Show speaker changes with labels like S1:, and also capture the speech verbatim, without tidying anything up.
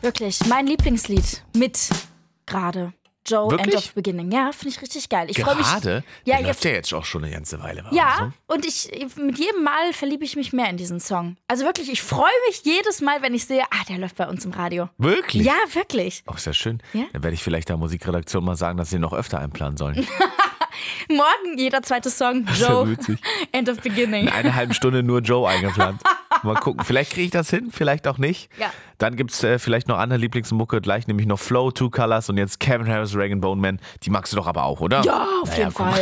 S1: Wirklich, mein Lieblingslied mit gerade. Joe,
S2: Wirklich?
S1: End of Beginning. Ja, finde ich richtig geil. Ich freue mich.
S2: Gerade?
S1: Ja,
S2: Der läuft
S1: jetzt,
S2: ja jetzt auch schon eine ganze Weile. Warum
S1: ja,
S2: so?
S1: und ich mit jedem Mal verliebe ich mich mehr in diesen Song. Also wirklich, ich freue mich jedes Mal, wenn ich sehe, ah, der läuft bei uns im Radio.
S2: Wirklich?
S1: Ja, wirklich.
S2: Oh, ist ja schön.
S1: Ja?
S2: Dann werde ich vielleicht der Musikredaktion mal sagen, dass sie noch öfter einplanen sollen.
S1: Morgen jeder zweite Song,
S2: ist ja
S1: Joe,
S2: witzig.
S1: End of Beginning.
S2: In einer halben Stunde nur Joe eingeplant. Mal gucken, vielleicht kriege ich das hin, vielleicht auch nicht.
S1: Ja.
S2: Dann gibt es äh, vielleicht noch andere Lieblingsmucke, gleich nämlich noch Flow, Two Colors und jetzt Kevin Harris, Rag and Bone Man. Die magst du doch aber auch, oder?
S1: Ja, auf
S2: Naja,
S1: jeden
S2: guck mal.
S1: Fall.